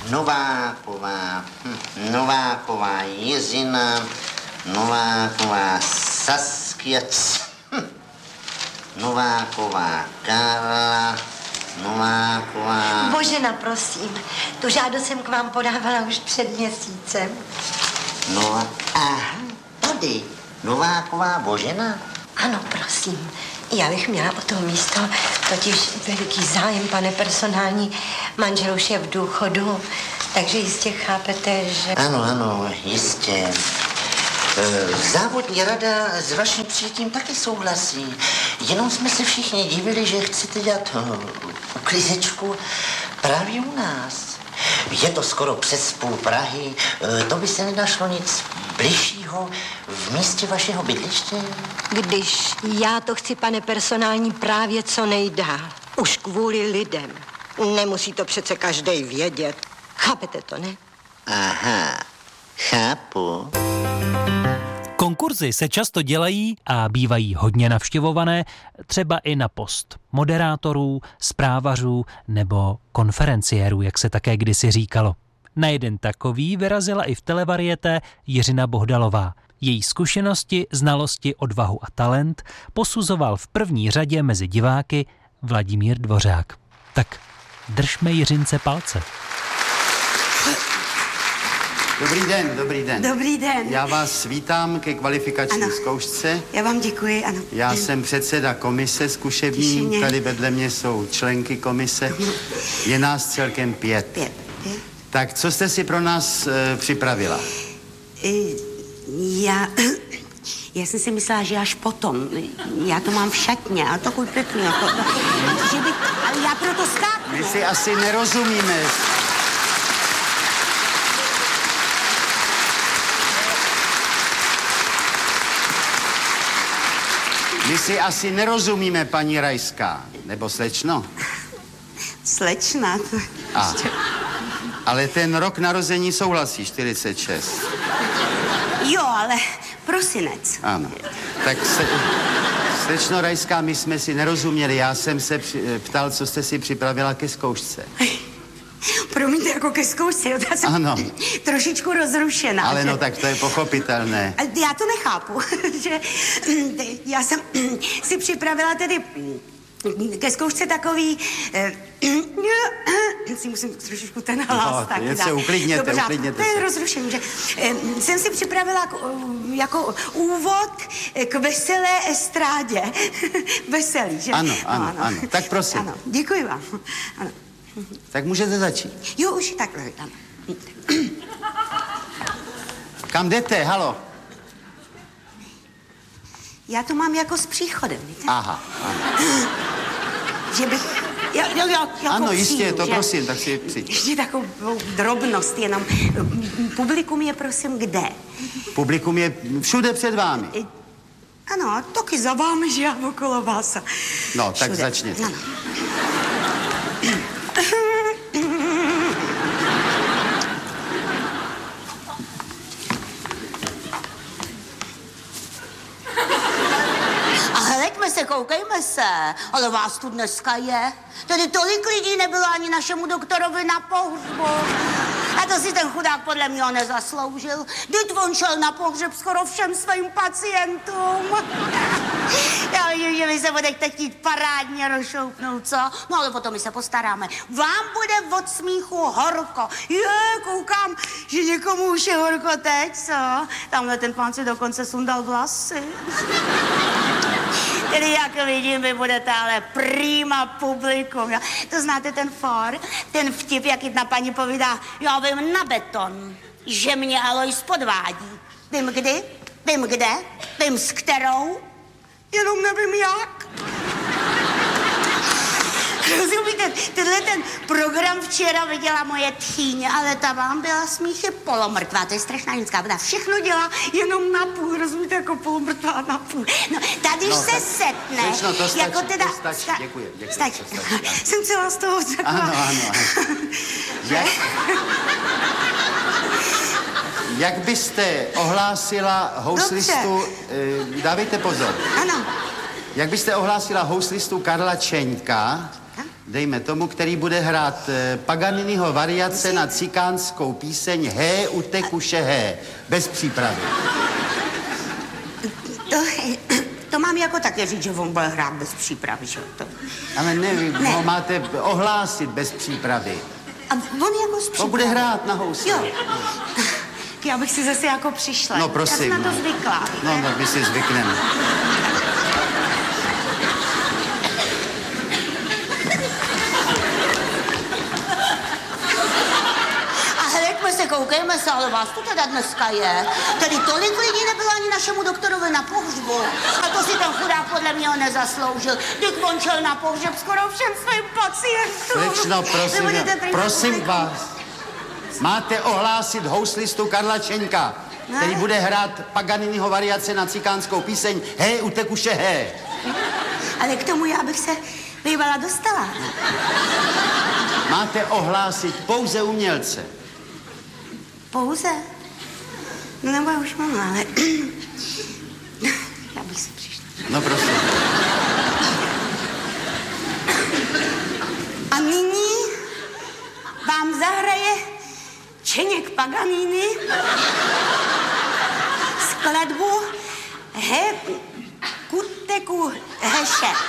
Nováková Jiřina, Nováková Saskia, Nováková Karla, Nováková... Božena, prosím, tu žádost jsem k vám podávala už před měsícem. Aha, tady, Nováková Božena? Ano, prosím. Já bych měla o to místo, totiž veliký zájem, pane personální, manžel už je v důchodu, takže jistě chápete, že... Ano, jistě. Závodní rada s vaším přijetím taky souhlasí. Jenom jsme se všichni divili, že chcete dělat uklizečku právě u nás. Je to skoro přes půl Prahy. To by se nenašlo nic bližšího v místě vašeho bydliště? Když já to chci, pane personální, právě co nejdál. Už kvůli lidem. Nemusí to přece každej vědět. Chápete to, ne? Aha, chápu. Konkurzy se často dělají a bývají hodně navštěvované, třeba i na post moderátorů, zprávařů nebo konferenciérů, jak se také kdysi říkalo. Na jeden takový vyrazila i v televariété Jiřina Bohdalová. Její zkušenosti, znalosti, odvahu a talent posuzoval v první řadě mezi diváky Vladimír Dvořák. Tak držme Jiřince palce. Dobrý den, dobrý den. Dobrý den. Já vás vítám ke kvalifikační zkoušce. Já vám děkuji, ano. Já jsem předseda komise zkušební, tady vedle mě jsou členky komise. Je nás celkem 5. 5. Tak co jste si pro nás připravila? Já jsem si myslela, že až potom. Já to mám v šatně, ale takový pěkný. Ale já proto skáknu. My si asi nerozumíme. My si asi nerozumíme, paní Rajská. Nebo slečno? Slečna. Ale ten rok narození souhlasí, 46. Jo, ale prosinec. Ano. Tak slečno Rajská, my jsme si nerozuměli. Já jsem se ptal, co jste si připravila ke zkoušce. Promiňte, jako ke zkoušce, já jsem ano. Trošičku rozrušená. Ale no, tak to je pochopitelné. Já to nechápu, že já jsem si připravila tedy ke zkoušce takový... si musím trošičku ten hlas tak dát. Uklidněte se. To je rozrušení, že jsem si připravila jako úvod k veselé estrádě. Veselý, že? Ano. Tak prosím. Ano, děkuji vám. Ano. Tak můžete začít. Jo, už takhle, ano. Kam jdete, halo? Já to mám jako s příchodem, víte? Aha, ano. Že bych... Jo, ano, jistě, přijdu, to že? prosím, tak si přijď. Ještě takovou drobnost jenom. Publikum je, prosím, kde? Publikum je všude před vámi. Ano, taky za vámi, že já okolo vás. No, tak začněte. Ano. Koukejme se, ale vás tu dneska je. Tady tolik lidí nebylo ani našemu doktorovi na pohřbu. A to si ten chudák podle mě nezasloužil. Vždyť on šel na pohřeb skoro všem svým pacientům. Já vidím, že vy se budete chtít parádně rozšoupnout, co? No ale potom my se postaráme. Vám bude od smíchu horko. Koukám, že někomu už je horko teď, co? Tamhle ten pán si dokonce sundal vlasy. Tedy jak vidím, vy budete ale prima publikum. Jo? To znáte ten for, ten vtip, jak jedna paní povídá, já vím na beton, že mě Alois podvádí. Vím kdy, vím kde, vím s kterou, jenom nevím jak. Rozumíte, tenhle ten program včera viděla moje tchýně, ale ta vám byla smíchy polomrtvá, to je strašná ženská, ona všechno dělá jenom na půl, rozumíte, jako polomrtvá na půl. No, tady no, se setne, Slečno, to stačí, jako teda... To stačí, děkuji. Stačí. Jsem celá z toho řekla. Ano. Jak byste ohlásila houslistu, dávejte pozor. Ano. Jak byste ohlásila houslistu Karla Čeňka, Dejme tomu, který bude hrát Paganiniho variace na cikánskou píseň Hé, utekuše hé, bez přípravy. To mám jako také říct, že on bude hrát bez přípravy, že to... Ale ne, ho máte ohlásit bez přípravy. A on jako z přípravy. On bude hrát na housle. Jo. Já bych si zase jako přišla. No prosím. Já jsem na to zvyklá. No, my si zvykneme. Koukejme se, ale vás tu teda dneska je. Tady tolik lidí nebylo ani našemu doktorovi na pohřbu. A to si ten chudák podle mě nezasloužil. Když on šel na pohřeb skoro všem svým pacientům. Slečno, prosím vás. Máte ohlásit houslistu Karla Čeňka, který bude hrát Paganiniho variace na cikánskou píseň Hé, utekuše hé. Ale k tomu já bych se bývala dostala. Máte ohlásit pouze umělce. Pouze? No nebo já už mám, ale... Já bych si přišla. No prosím. A nyní vám zahraje Čeněk Paganini skladbu He kuteku heše.